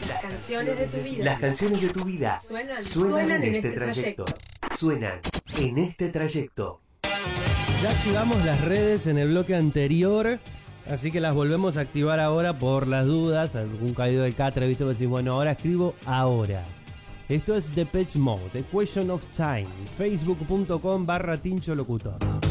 Las canciones de tu vida. Las canciones de tu vida Suenan en este trayecto. Suenan en este trayecto. Ya activamos las redes en el bloque anterior, así que las volvemos a activar ahora por las dudas. Algún caído de catre, ¿viste? Vos decís, bueno, ahora escribo ahora. Esto es Depeche Mode, The Question of Time, facebook.com/tincholocutor.